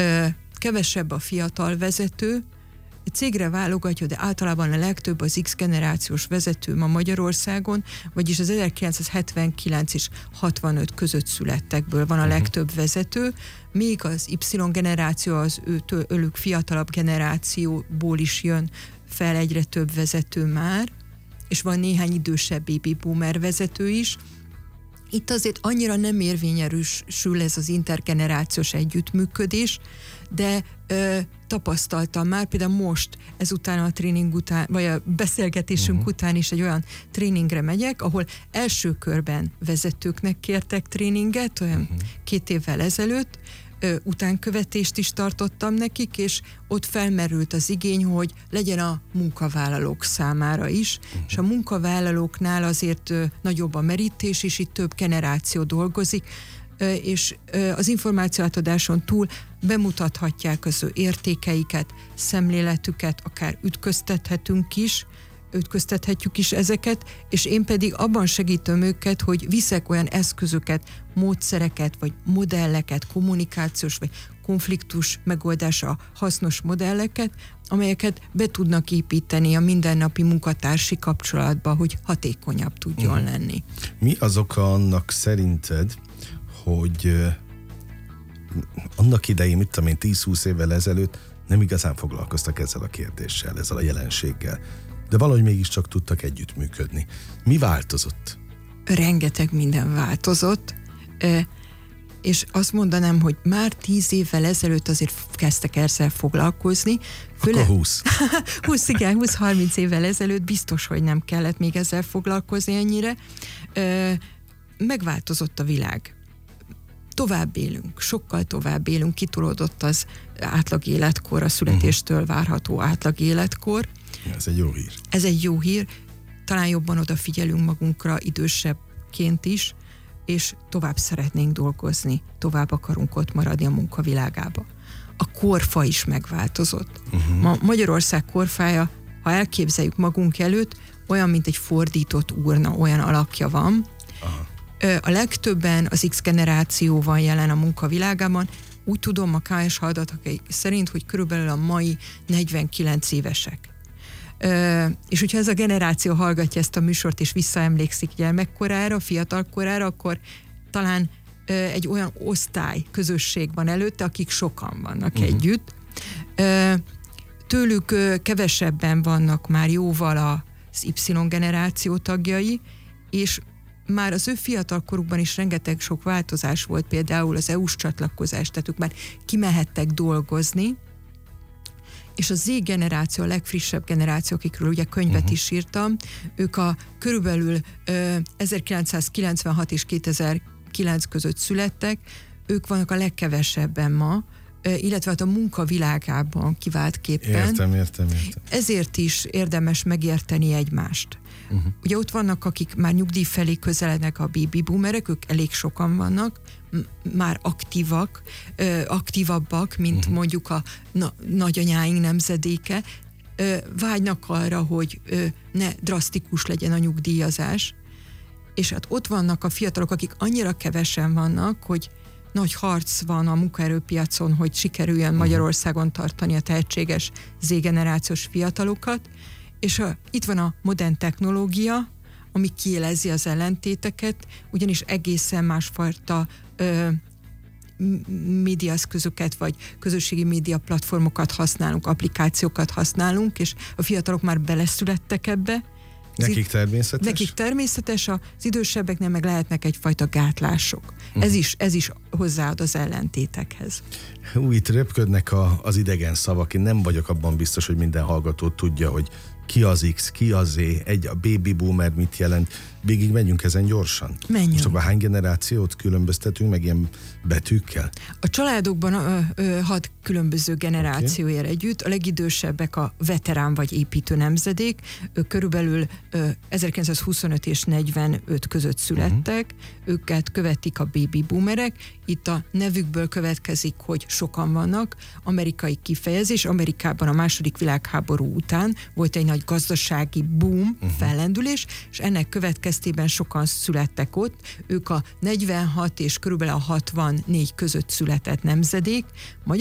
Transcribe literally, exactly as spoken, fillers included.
kevesebb a fiatal vezető, cégre válogatja, de általában a legtöbb az X generációs vezető ma Magyarországon, vagyis az ezerkilencszázhetvenkilenc és hatvanöt között születtekből van a uh-huh. legtöbb vezető, még az Y generáció, az őtőlük fiatalabb generációból is jön fel egyre több vezető már, és van néhány idősebb baby boomer vezető is. Itt azért annyira nem érvényesül ez az intergenerációs együttműködés, de ö, tapasztaltam már, például most ezután a tréning után, vagy a beszélgetésünk uh-huh. után is egy olyan tréningre megyek, ahol első körben vezetőknek kértek tréninget, olyan uh-huh. két évvel ezelőtt, ö, utánkövetést is tartottam nekik, és ott felmerült az igény, hogy legyen a munkavállalók számára is, uh-huh. és a munkavállalóknál azért ö, nagyobb a merítés, és itt több generáció dolgozik, ö, és ö, az információátadáson túl bemutathatják az ő értékeiket, szemléletüket, akár ütköztethetünk is, ütköztethetjük is ezeket, és én pedig abban segítem őket, hogy viszek olyan eszközöket, módszereket, vagy modelleket, kommunikációs, vagy konfliktus megoldása hasznos modelleket, amelyeket be tudnak építeni a mindennapi munkatársi kapcsolatba, hogy hatékonyabb tudjon uh-huh. lenni. Mi az oka annak szerinted, hogy annak idején, mit tudom én, tíz-húsz évvel ezelőtt nem igazán foglalkoztak ezzel a kérdéssel, ezzel a jelenséggel, de valahogy mégiscsak tudtak együttműködni. Mi változott? Rengeteg minden változott, és azt mondanám, hogy már tíz évvel ezelőtt azért kezdtek ezzel foglalkozni. Főle... Akkor húsz. húsz, igen, húsz-harminc évvel ezelőtt biztos, hogy nem kellett még ezzel foglalkozni ennyire. Megváltozott a világ. Tovább élünk, sokkal tovább élünk, kitolódott az átlag életkor, a születéstől várható átlag életkor. Ez egy jó hír. Ez egy jó hír. Talán jobban odafigyelünk magunkra idősebbként is, és tovább szeretnénk dolgozni, tovább akarunk ott maradni a munkavilágába. A korfa is megváltozott. Uh-huh. Ma Magyarország korfája, ha elképzeljük magunk előtt, olyan, mint egy fordított urna, olyan alakja van. Aha. A legtöbben az X generáció van jelen a munkavilágában. Úgy tudom a ká es adatok szerint, hogy körülbelül a mai negyvenkilenc évesek. Ö, és hogyha ez a generáció hallgatja ezt a műsort, és visszaemlékszik gyermekkorára, fiatalkorára, akkor talán ö, egy olyan osztály, közösség van előtte, akik sokan vannak uh-huh. együtt. Ö, tőlük ö, kevesebben vannak már jóval az Y generáció tagjai, és már az ő fiatalkorukban is rengeteg sok változás volt, például az é u-s csatlakozás, tehát ők már kimehettek dolgozni, és a Z generáció, a legfrissebb generáció, akikről ugye könyvet uh-huh. is írtam, ők a körülbelül ö, ezerkilencszázkilencvenhat és kétezer-kilenc között születtek, ők vannak a legkevesebben ma, ö, illetve hát a munkavilágában kiváltképpen. Értem, értem, értem. Ezért is érdemes megérteni egymást. Uh-huh. Ugye ott vannak, akik már nyugdíj felé közelednek, a baby boomerek, ők elég sokan vannak, m- már aktívak, ö, aktívabbak, mint uh-huh. mondjuk a na- nagyanyáink nemzedéke, ö, vágynak arra, hogy ö, ne drasztikus legyen a nyugdíjazás, és hát ott vannak a fiatalok, akik annyira kevesen vannak, hogy nagy harc van a munkaerőpiacon, hogy sikerüljön uh-huh. Magyarországon tartani a tehetséges Z-generációs fiatalokat, és a, itt van a modern technológia, ami kiélezi az ellentéteket, ugyanis egészen másfajta ö, médiaeszközöket, vagy közösségi média platformokat használunk, applikációkat használunk, és a fiatalok már beleszülettek ebbe. Nekik természetes? Nekik természetes, az idősebbeknél meg lehetnek egyfajta gátlások. Uh-huh. Ez is, ez is hozzáad az ellentétekhez. Hú, itt röpködnek a, az idegen szavak. Én nem vagyok abban biztos, hogy minden hallgató tudja, hogy ki az X, ki az Z, egy a baby boomer mit jelent. Végig menjünk ezen gyorsan. Menjünk. Most akkor hány generációt különböztetünk meg ilyen betűkkel? A családokban ö, ö, hat különböző generáció ér okay. együtt. A legidősebbek a veterán vagy építő nemzedék. Ők körülbelül ö, ezerkilencszázhuszonöt és negyvenöt között születtek. Uh-huh. Őket követik a baby boomerek. Itt a nevükből következik, hogy sokan vannak. Amerikai kifejezés. Amerikában a második világháború után volt egy nagy gazdasági boom, uh-huh. fellendülés, és ennek következtében sokan születtek ott. Ők a negyvenhat és körülbelül a hatvannégy között született nemzedék.